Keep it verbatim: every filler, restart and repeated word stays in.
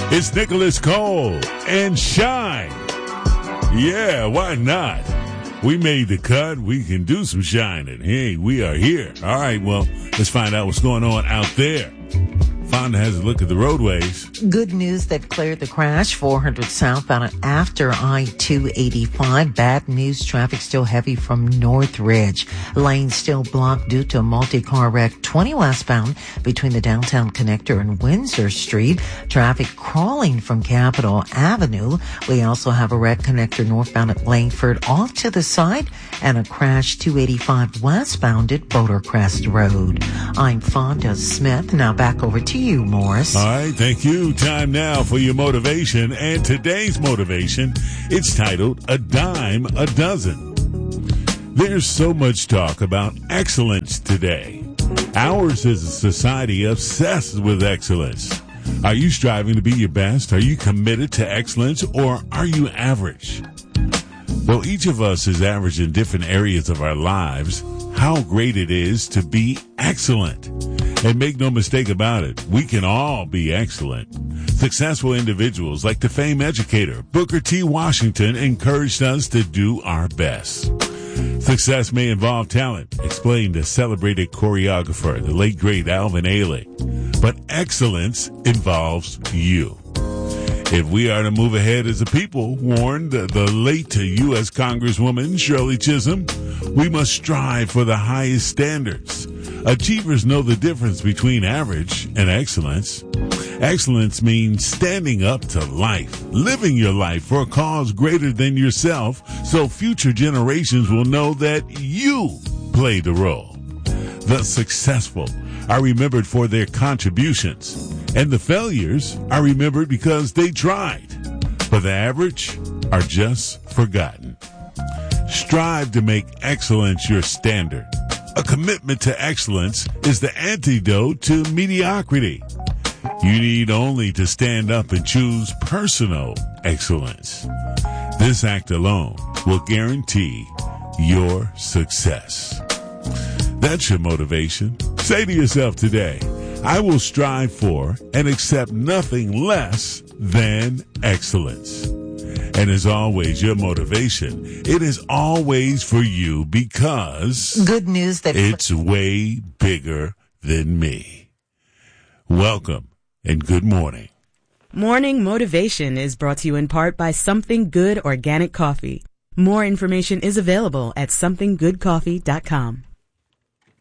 It's Nicholas Cole and Shine. Yeah, why not? We made the cut. We can do some shining. Hey, we are here. All right, well, let's find out what's going on out there. Fonda has a look at the roadways. Good news that cleared the crash, four hundred southbound after I two eighty-five. Bad news, traffic still heavy from Northridge. Lanes still blocked due to a multi-car wreck, twenty westbound between the downtown connector and Windsor Street. Traffic crawling from Capitol Avenue. We also have a wreck connector northbound at Langford off to the side and a crash two eighty-five westbound at Bouldercrest Road. I'm Fonda Smith. Now back over to you, Morris. All right, thank you. Time now for your motivation. And today's motivation, it's titled A Dime a Dozen. There's so much talk about excellence today. Ours is a society obsessed with excellence. Are you striving to be your best? Are you committed to excellence, or are you average? Well, each of us is average in different areas of our lives. How great it is to be excellent. And make no mistake about it, we can all be excellent. Successful individuals like the famed educator Booker T. Washington encouraged us to do our best. Success may involve talent, explained the celebrated choreographer, the late great Alvin Ailey. But excellence involves you. If we are to move ahead as a people, warned the late U S Congresswoman Shirley Chisholm, we must strive for the highest standards. Achievers know the difference between average and excellence. Excellence means standing up to life, living your life for a cause greater than yourself, so future generations will know that you played the role. The successful are remembered for their contributions, and the failures are remembered because they tried. But the average are just forgotten. Strive to make excellence your standard. A commitment to excellence is the antidote to mediocrity. You need only to stand up and choose personal excellence. This act alone will guarantee your success. That's your motivation. Say to yourself today, I will strive for and accept nothing less than excellence. And as always, your motivation, it is always for you because good news that it's way bigger than me. Welcome and good morning. Morning Motivation is brought to you in part by Something Good Organic Coffee. More information is available at something good coffee dot com.